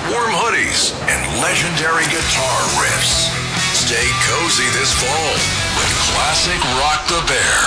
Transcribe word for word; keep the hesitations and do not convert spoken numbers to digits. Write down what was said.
warm hoodies, and legendary guitar riffs. Stay cozy this fall with classic Rock the Bear.